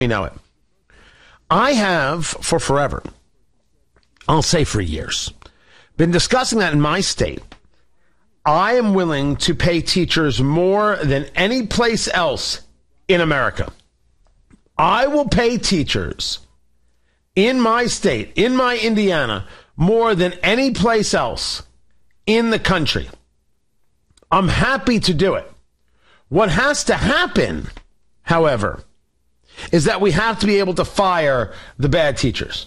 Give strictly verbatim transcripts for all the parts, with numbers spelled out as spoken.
You know it. I have for forever, I'll say for years, been discussing that in my state. I am willing to pay teachers more than any place else in America. I will pay teachers in my state, in my Indiana, more than any place else in the country. I'm happy to do it. What has to happen, however, is that we have to be able to fire the bad teachers.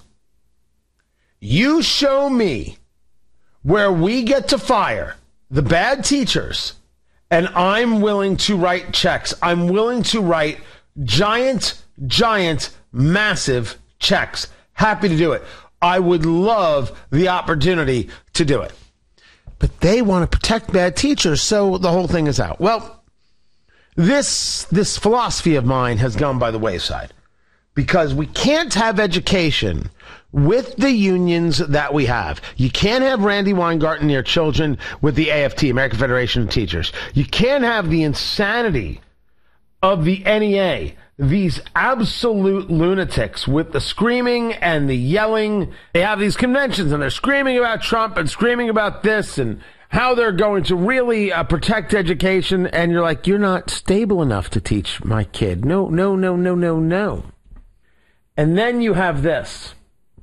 You show me where we get to fire the bad teachers, and I'm willing to write checks. I'm willing to write giant, giant, massive checks. Happy to do it. I would love the opportunity to do it. But they want to protect bad teachers, so the whole thing is out. Well, this this philosophy of mine has gone by the wayside because we can't have education with the unions that we have. You can't have Randy Weingarten near children with the A F T, American Federation of Teachers. You can't have the insanity of the N E A, these absolute lunatics with the screaming and the yelling. They have these conventions and they're screaming about Trump and screaming about this and how they're going to really uh, protect education. And you're like, you're not stable enough to teach my kid. No, no, no, no, no, no. And then you have this.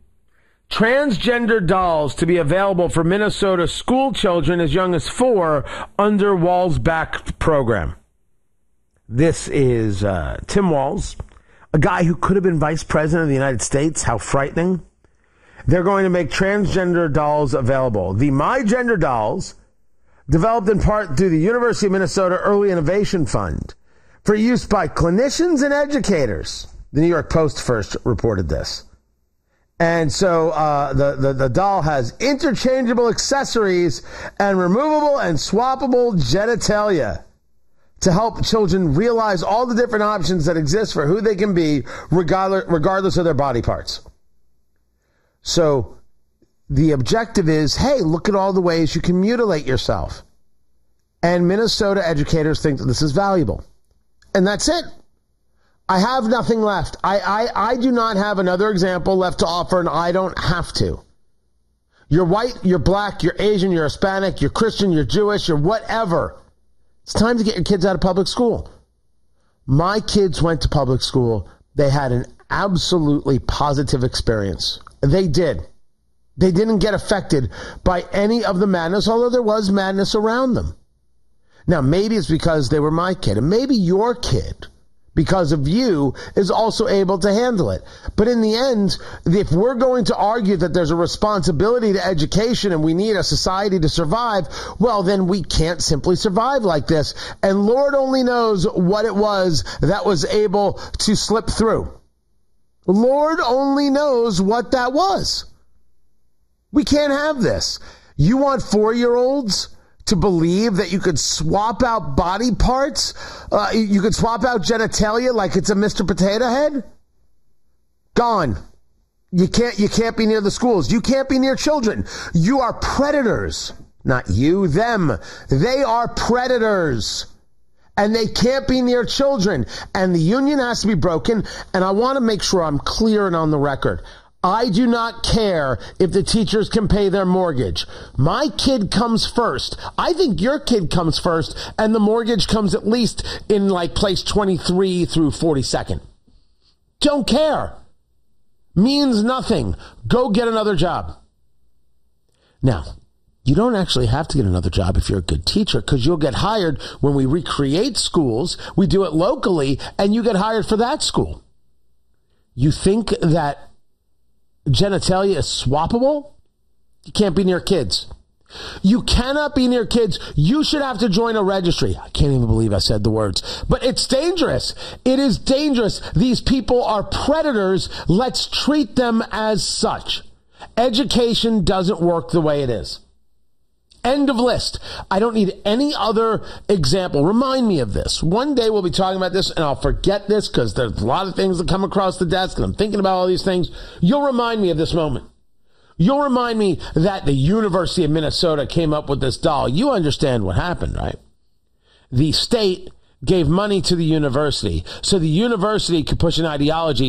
Transgender dolls to be available for Minnesota school children as young as four under Walz' back program. This is uh, Tim Walz, a guy who could have been vice president of the United States. How frightening. They're going to make transgender dolls available. The My Gender dolls, developed in part through the University of Minnesota Early Innovation Fund, for use by clinicians and educators. The New York Post first reported this. And so uh, the, the, the doll has interchangeable accessories and removable and swappable genitalia to help children realize all the different options that exist for who they can be, regardless, regardless of their body parts. So the objective is, hey, look at all the ways you can mutilate yourself. And Minnesota educators think that this is valuable. And that's it. I have nothing left. I, I, I do not have another example left to offer, and I don't have to. You're white, you're black, you're Asian, you're Hispanic, you're Christian, you're Jewish, you're whatever. It's time to get your kids out of public school. My kids went to public school. They had an absolutely positive experience. They did. They didn't get affected by any of the madness, although there was madness around them. Now, maybe it's because they were my kid, and maybe your kid, because of you, is also able to handle it. But in the end, if we're going to argue that there's a responsibility to education and we need a society to survive, well, then we can't simply survive like this. And Lord only knows what it was that was able to slip through. Lord only knows what that was. We can't have this. You want four-year-olds to believe that you could swap out body parts? Uh, you could swap out genitalia like it's a Mister Potato Head? Gone. You can't, you can't be near the schools. You can't be near children. You are predators. Not you, them. They are predators. And they can't be near children. And the union has to be broken. And I want to make sure I'm clear and on the record. I do not care if the teachers can pay their mortgage. My kid comes first. I think your kid comes first, and the mortgage comes at least in like place twenty-three through forty-second. Don't care. Means nothing. Go get another job. Now, you don't actually have to get another job if you're a good teacher, because you'll get hired when we recreate schools. We do it locally, and you get hired for that school. You think that genitalia is swappable? You can't be near kids. You cannot be near kids. You should have to join a registry. I can't even believe I said the words. But it's dangerous. It is dangerous. These people are predators. Let's treat them as such. Education doesn't work the way it is. End of list. I don't need any other example. Remind me of this. One day we'll be talking about this, and I'll forget this because there's a lot of things that come across the desk, and I'm thinking about all these things. You'll remind me of this moment. You'll remind me that the University of Minnesota came up with this doll. You understand what happened, right? The state gave money to the university so the university could push an ideology